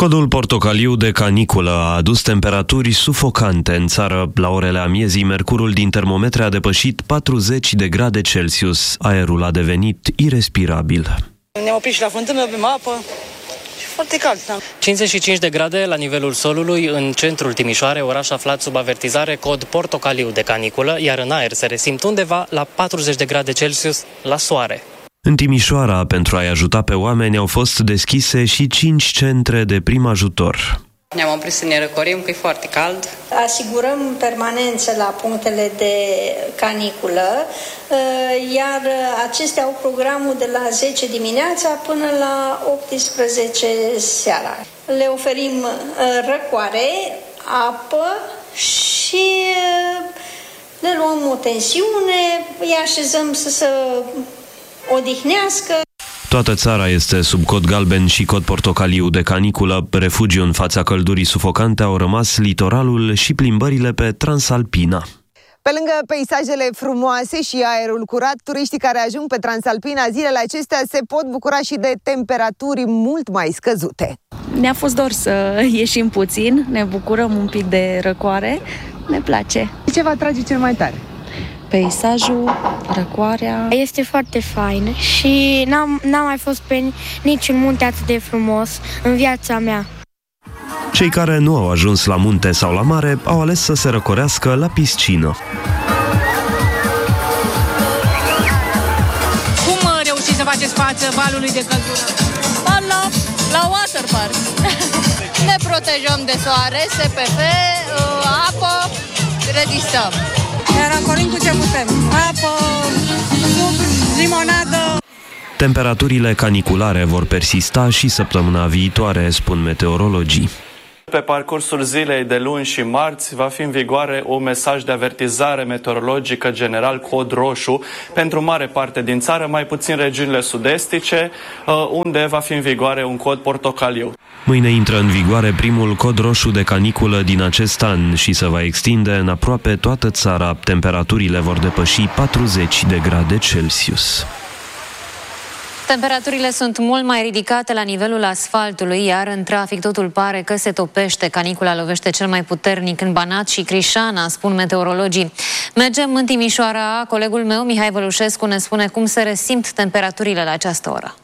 Codul portocaliu de caniculă a adus temperaturi sufocante în țară. La orele amiezii, mercurul din termometre a depășit 40 de grade Celsius. Aerul a devenit irespirabil. Ne-am oprit și la fântână, bem apă și foarte cald. 55 de grade la nivelul solului în centrul Timișoarei, oraș aflat sub avertizare cod portocaliu de caniculă, iar în aer se resimt undeva la 40 de grade Celsius la soare. În Timișoara, pentru a-i ajuta pe oameni, au fost deschise și 5 centre de prim ajutor. Ne-am oprit să ne răcorim, că e foarte cald. Asigurăm permanență la punctele de caniculă, iar acestea au programul de la 10 dimineața până la 18 seara. Le oferim răcoare, apă și le luăm o tensiune, îi așezăm să se odihnească. Toată țara este sub cod galben și cod portocaliu de caniculă. Refugiu în fața căldurii sufocante au rămas litoralul și plimbările pe Transalpina. Pe lângă peisajele frumoase și aerul curat, turiștii care ajung pe Transalpina zilele acestea se pot bucura și de temperaturi mult mai scăzute. Ne-a fost dor să ieșim puțin, ne bucurăm un pic de răcoare, ne place. Ce vă atrage cel mai tare? Peisajul, răcoarea. Este foarte fain și n-am mai fost pe niciun munte atât de frumos în viața mea. Cei care nu au ajuns la munte sau la mare au ales să se răcorească la piscină. Cum reușiți să faceți față valului de căldură? La waterpark. Ne protejăm de soare, SPF, apă, rezistăm. Ne răcorim cu ce putem. Apă, suc, limonadă. Temperaturile caniculare vor persista și săptămâna viitoare, spun meteorologii. Pe parcursul zilei de luni și marți va fi în vigoare un mesaj de avertizare meteorologică general, cod roșu, pentru mare parte din țară, mai puțin regiunile sud-estice, unde va fi în vigoare un cod portocaliu. Mâine intră în vigoare primul cod roșu de caniculă din acest an și se va extinde în aproape toată țara. Temperaturile vor depăși 40 de grade Celsius. Temperaturile sunt mult mai ridicate la nivelul asfaltului, iar în trafic totul pare că se topește. Canicula lovește cel mai puternic în Banat și Crișana, spun meteorologii. Mergem în Timișoara. Colegul meu, Mihai Vălușescu, ne spune cum se resimt temperaturile la această oră.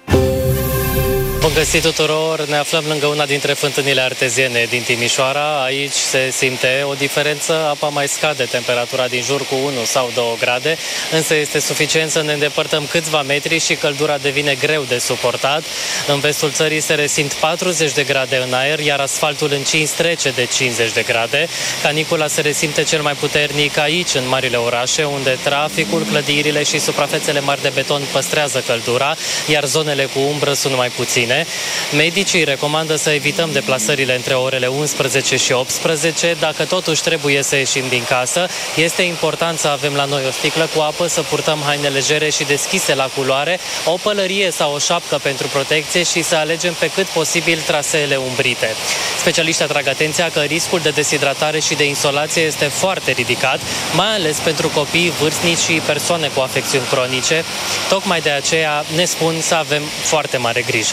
Bun găsit tuturor! Ne aflăm lângă una dintre fântânile arteziene din Timișoara. Aici se simte o diferență, apa mai scade temperatura din jur cu 1 sau 2 grade, însă este suficient să ne îndepărtăm câțiva metri și căldura devine greu de suportat. În vestul țării se resimt 40 de grade în aer, iar asfaltul încins trece de 50 de grade. Canicula se resimte cel mai puternic aici, în marile orașe, unde traficul, clădirile și suprafețele mari de beton păstrează căldura, iar zonele cu umbră sunt mai puține. Medicii recomandă să evităm deplasările între orele 11 și 18. Dacă totuși trebuie să ieșim din casă, este important să avem la noi o sticlă cu apă, să purtăm haine legere și deschise la culoare, o pălărie sau o șapcă pentru protecție și să alegem pe cât posibil traseele umbrite. Specialiștii atrag atenția că riscul de deshidratare și de insolație este foarte ridicat, mai ales pentru copii, vârstnici și persoane cu afecțiuni cronice. Tocmai de aceea ne spun să avem foarte mare grijă.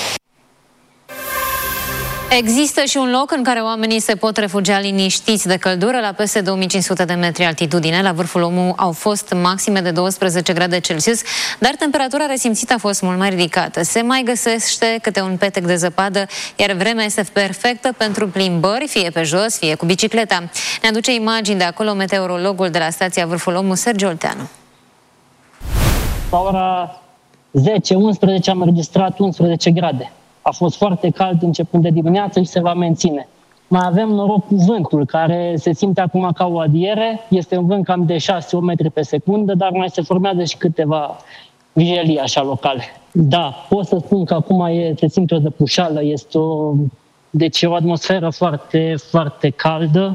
Există și un loc în care oamenii se pot refugia liniștiți de căldură, la peste 2500 de metri altitudine. La vârful Omul au fost maxime de 12 grade Celsius, dar temperatura resimțită a fost mult mai ridicată. Se mai găsește câte un petec de zăpadă, iar vremea este perfectă pentru plimbări, fie pe jos, fie cu bicicleta. Ne aduce imagini de acolo meteorologul de la stația Vârful Omul, Sergiu Olteanu. La ora 10-11 am înregistrat 11 grade. A fost foarte cald începând de dimineață și se va menține. Mai avem noroc cu vântul, care se simte acum ca o adiere. Este un vânt cam de 6-8 metri pe secundă, dar mai se formează și câteva vijelii așa locale. Da, pot să spun că acum se simte o zăpușală, este o atmosferă foarte, foarte caldă.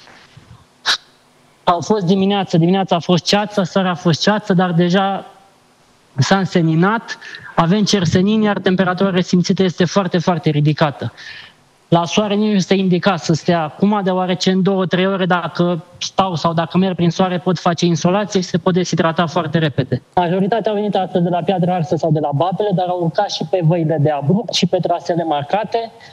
A fost dimineața a fost ceață, seara a fost ceață, dar deja s-a înseninat, avem cersenin, iar temperatura resimțită este foarte, foarte ridicată. La soare nici nu se indica să stea acum, deoarece în 2-3 ore, dacă stau sau dacă merg prin soare, pot face insolație și se pot deshidrata foarte repede. Majoritatea au venit astăzi de la Piatra Arsă sau de la Babele, dar au urcat și pe văile de abrupt și pe trasele marcate.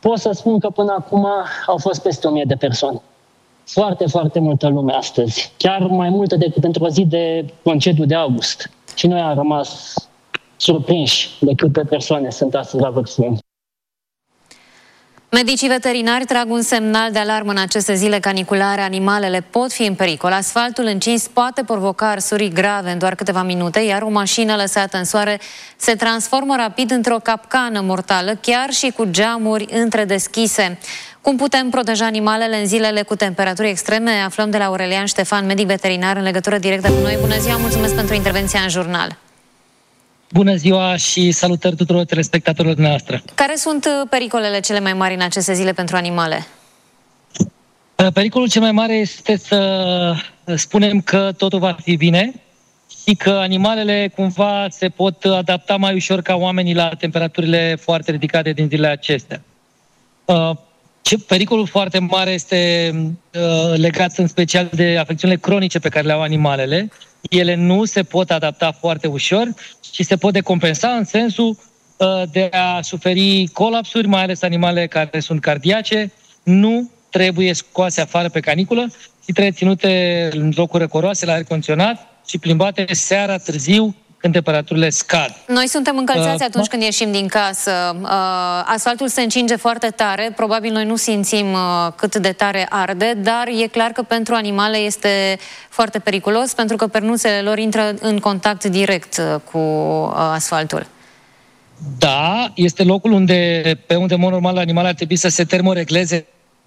pot să spun că până acum au fost peste 1000 de persoane. Foarte, foarte multă lume astăzi. Chiar mai multă decât într-o zi de concediu de august. Și noi am rămas surprinși de câte persoane sunt astăzi la vârful. Medicii veterinari trag un semnal de alarmă în aceste zile caniculare. Animalele pot fi în pericol. Asfaltul încins poate provoca arsuri grave în doar câteva minute, iar o mașină lăsată în soare se transformă rapid într-o capcană mortală, chiar și cu geamuri întredeschise. Cum putem proteja animalele în zilele cu temperaturi extreme? Aflăm de la Aurelian Ștefan, medic veterinar, în legătură directă cu noi. Bună ziua, mulțumesc pentru intervenția în jurnal. Bună ziua și salutări tuturor telespectatorilor noastre. Care sunt pericolele cele mai mari în aceste zile pentru animale? Pericolul cel mai mare este să spunem că totul va fi bine și că animalele cumva se pot adapta mai ușor ca oamenii la temperaturile foarte ridicate din zilele acestea. Pericolul foarte mare este legat în special de afecțiunile cronice pe care le au animalele. Ele nu se pot adapta foarte ușor și se pot decompensa în sensul de a suferi colapsuri, mai ales animale care sunt cardiace. Nu trebuie scoase afară pe caniculă și trebuie ținute în locuri răcoroase, la aer condiționat și plimbate seara târziu, când temperaturile scad. Noi suntem încălțați atunci când ieșim din casă. Asfaltul se încinge foarte tare, probabil noi nu simțim cât de tare arde, dar e clar că pentru animale este foarte periculos, pentru că pernuțele lor intră în contact direct cu asfaltul. Da, este locul pe unde, în mod normal, animalele ar trebui să se termoregleze.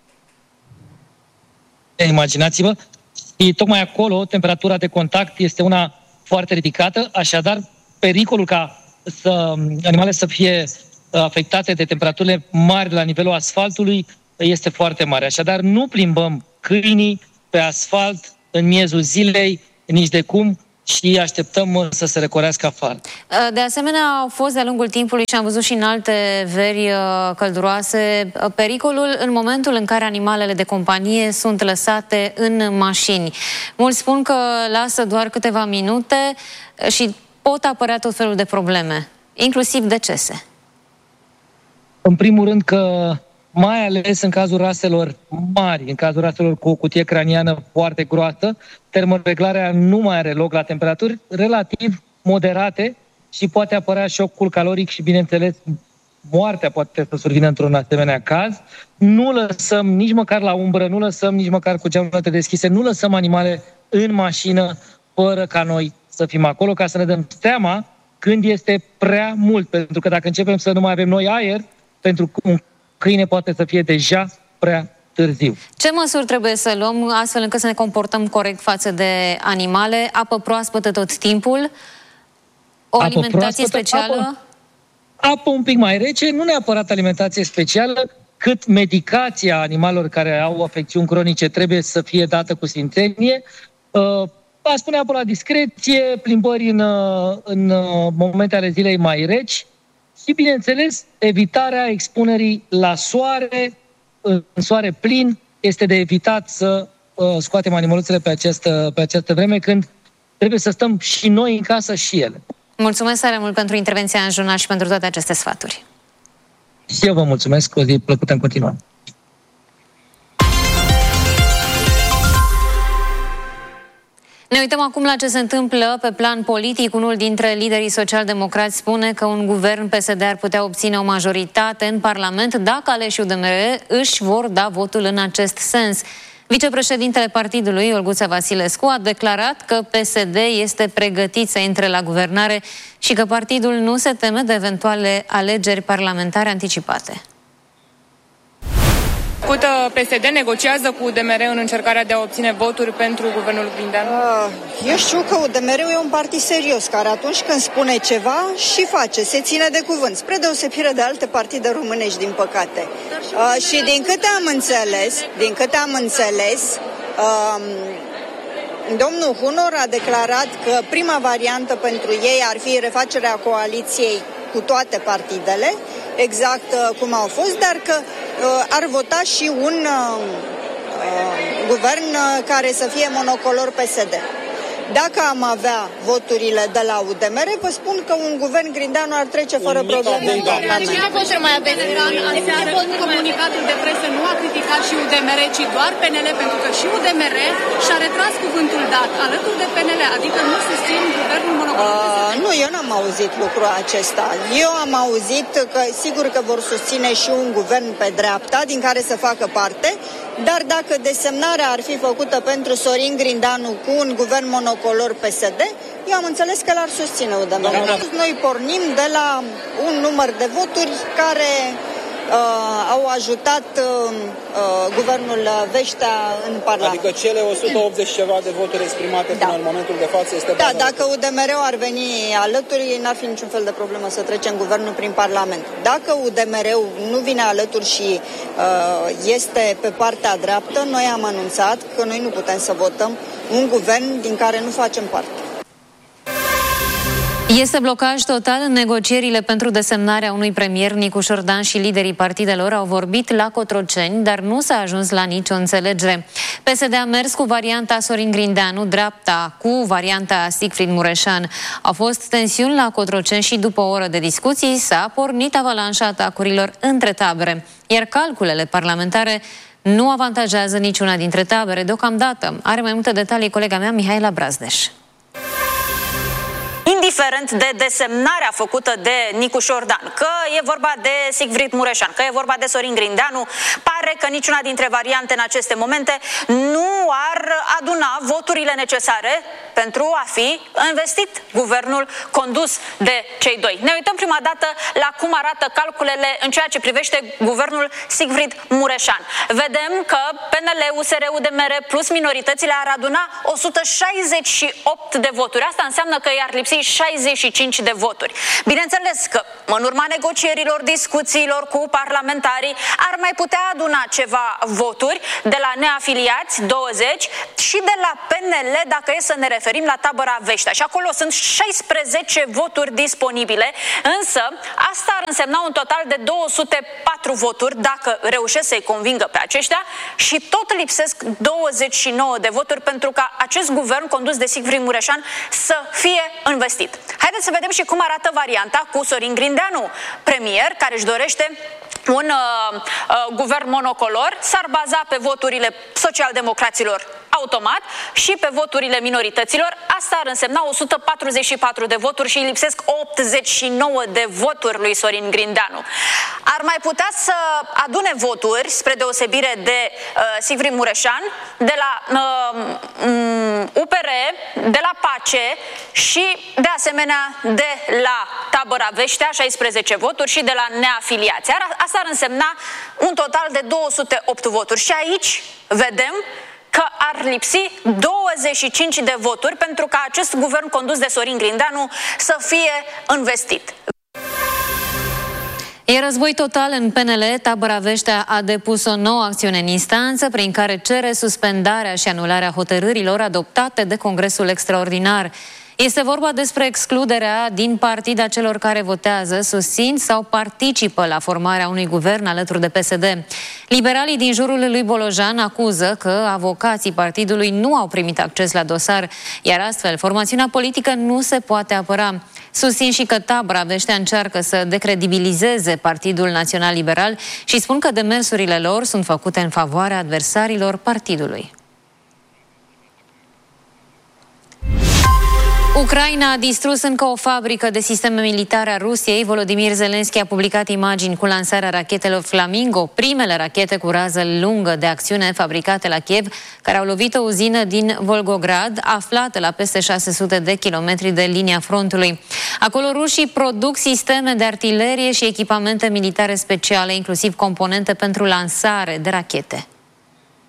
Imaginați-vă. Și tocmai acolo, temperatura de contact este una foarte ridicată, așadar pericolul ca animalele să fie afectate de temperaturile mari la nivelul asfaltului este foarte mare. Așadar nu plimbăm câinii pe asfalt în miezul zilei, nici de cum, și așteptăm să se răcorească afară. De asemenea, au fost de-a lungul timpului și am văzut și în alte veri călduroase pericolul în momentul în care animalele de companie sunt lăsate în mașini. Mulți spun că lasă doar câteva minute și pot apărea tot felul de probleme, inclusiv decese. În primul rând că mai ales în cazul raselor mari, în cazul raselor cu o cutie craniană foarte groasă, termoreglarea nu mai are loc la temperaturi relativ moderate și poate apărea șocul caloric și, bineînțeles, moartea poate să survină într-un asemenea caz. Nu lăsăm nici măcar la umbră, nu lăsăm nici măcar cu geamurile deschise, nu lăsăm animale în mașină fără ca noi să fim acolo, ca să ne dăm seama când este prea mult. Pentru că dacă începem să nu mai avem noi aer, pentru un câine poate să fie deja prea târziu. Ce măsuri trebuie să luăm astfel încât să ne comportăm corect față de animale? Apă proaspătă tot timpul? O alimentație specială? Apă un pic mai rece, nu neapărat alimentație specială, cât medicația animalelor care au afecțiuni cronice trebuie să fie dată cu sfințenie. Aș spune apă la discreție, plimbări în momente ale zilei mai reci, și, bineînțeles, evitarea expunerii la soare, în soare plin, este de evitat să scoatem animăluțele pe această vreme, când trebuie să stăm și noi în casă și ele. Mulțumesc tare mult pentru intervenția în jurnal și pentru toate aceste sfaturi. Și eu vă mulțumesc, o zi plăcută în continuare. Ne uităm acum la ce se întâmplă pe plan politic. Unul dintre liderii social-democrați spune că un guvern PSD ar putea obține o majoritate în Parlament dacă aleșii UDMR își vor da votul în acest sens. Vicepreședintele partidului, Olguța Vasilescu, a declarat că PSD este pregătit să intre la guvernare și că partidul nu se teme de eventuale alegeri parlamentare anticipate. PSD negociază cu UDMR în încercarea de a obține voturi pentru guvernul Grindeanu? Eu știu că UDMR-ul e un partid serios, care atunci când spune ceva și face, se ține de cuvânt, spre deosebire de alte partide românești, din păcate. Și din câte am înțeles, domnul Hunor a declarat că prima variantă pentru ei ar fi refacerea coaliției cu toate partidele, exact cum au fost, dar că ar vota și un guvern care să fie monocolor PSD. Dacă am avea voturile de la UDMR, vă spun că un guvern Grindeanu ar trece fără probleme în Parlament. Ce voturi mai aveți? Aseară, comunicatul de presă nu a criticat și UDMR, ci doar PNL, pentru că și UDMR și-a retras cuvântul dat alături de PNL, adică nu susțin guvernul monocolor. Nu, eu n-am auzit lucrul acesta. Eu am auzit că sigur că vor susține și un guvern pe dreapta, din care să facă parte, dar dacă desemnarea ar fi făcută pentru Sorin Grindeanu cu un guvern monocolor PSD, eu am înțeles că l-ar susține UDMR. Noi pornim de la un număr de voturi care au ajutat guvernul Veștea în Parlament. Adică cele 180 ceva de voturi exprimate până în momentul de față este... Da, dacă UDMR-ul ar veni alături, n-ar fi niciun fel de problemă să trecem guvernul prin Parlament. Dacă UDMR-ul nu vine alături și este pe partea dreaptă, noi am anunțat că noi nu putem să votăm un guvern din care nu facem parte. Este blocaj total în negocierile pentru desemnarea unui premier. Nicu Șordan și liderii partidelor au vorbit la Cotroceni, dar nu s-a ajuns la nicio înțelegere. PSD a mers cu varianta Sorin Grindeanu, dreapta cu varianta Siegfried Mureșan. Au fost tensiuni la Cotroceni și după o oră de discuții s-a pornit avalanșa atacurilor între tabere, iar calculele parlamentare nu avantajează niciuna dintre tabere deocamdată. Are mai multe detalii colega mea, Mihaela Brazdeș. Indiferent de desemnarea făcută de Nicu Șordan, că e vorba de Siegfried Mureșan, că e vorba de Sorin Grindeanu, pare că niciuna dintre variante în aceste momente nu ar aduna voturile necesare pentru a fi investit guvernul condus de cei doi. Ne uităm prima dată la cum arată calculele în ceea ce privește guvernul Siegfried Mureșan. Vedem că PNL, USR, UDMR plus minoritățile ar aduna 168 de voturi. Asta înseamnă că i-ar lipsi 65 de voturi. Bineînțeles că, în urma negocierilor, discuțiilor cu parlamentarii, ar mai putea aduna ceva voturi de la neafiliați, 20, și de la PNL, dacă e să ne referim la tabăra Veștea. Și acolo sunt 16 voturi disponibile, însă asta ar însemna un total de 204 voturi dacă reușesc să-i convingă pe aceștia și tot lipsesc 29 de voturi pentru ca acest guvern condus de Siegfried Mureșan să fie investit. Haideți să vedem și cum arată varianta cu Sorin Grindeanu, premier, care își dorește un guvern monocolor, s-ar baza pe voturile socialdemocraților automat și pe voturile minorităților. Asta ar însemna 144 de voturi și îi lipsesc 89 de voturi lui Sorin Grindeanu. Ar mai putea să adune voturi, spre deosebire de Siegfried Mureșan, de la UPR, de la PACE și de asemenea de la tabăra Veștea, 16 voturi, și de la neafiliați. Asta ar însemna un total de 208 voturi. Și aici vedem că ar lipsi 25 de voturi pentru ca acest guvern condus de Sorin Grindeanu să fie investit. E război total în PNL. Tabăra Veștea a depus o nouă acțiune în instanță prin care cere suspendarea și anularea hotărârilor adoptate de Congresul Extraordinar. Este vorba despre excluderea din partid a celor care votează, susțin sau participă la formarea unui guvern alături de PSD. Liberalii din jurul lui Bolojan acuză că avocații partidului nu au primit acces la dosar, iar astfel formațiunea politică nu se poate apăra. Susțin și că tabăra Veștea încearcă să decredibilizeze Partidul Național Liberal și spun că demersurile lor sunt făcute în favoarea adversarilor partidului. Ucraina a distrus încă o fabrică de sisteme militare a Rusiei. Volodymyr Zelensky a publicat imagini cu lansarea rachetelor Flamingo, primele rachete cu rază lungă de acțiune fabricate la Kiev, care au lovit o uzină din Volgograd, aflată la peste 600 de kilometri de linia frontului. Acolo rușii produc sisteme de artilerie și echipamente militare speciale, inclusiv componente pentru lansare de rachete.